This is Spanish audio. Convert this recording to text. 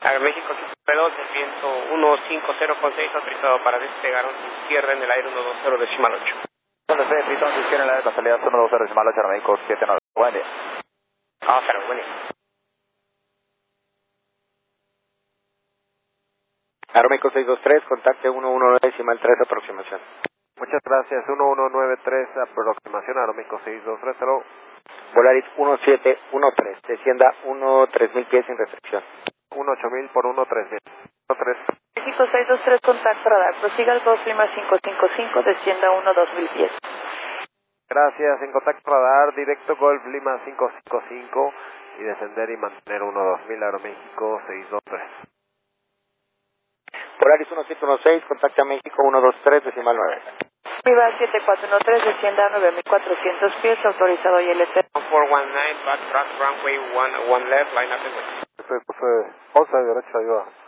Aeroméxico 592, el viento 150,6, autorizado para despegar a izquierda en el aire 120 decimal 8. Donde se Pitón, si izquierda en el aire, con salida 120 decimal 8, Aeroméxico 79. Buen día. Buen día. Aeroméxico 623, contacte 119 decimal 3, aproximación. Muchas gracias, 1193, aproximación, Aeroméxico 623, hello. Volaris 1713, descienda 13000 pies sin restricción. 18000 por 13000. 13. México 623, contacto radar. Prosiga al 2 Lima 555, descienda 2000 pies. Gracias, en contacto radar, directo Golf Lima 555 y descender y mantener 12000, Aeroméxico 623. Volaris 1716, contacte a México 123 decimal 9. Viva 7413, descienda a 9400 pies, autorizado ILT. 1419, backtrack runway 11 left, line up and wait. 11 derecha, ayuda.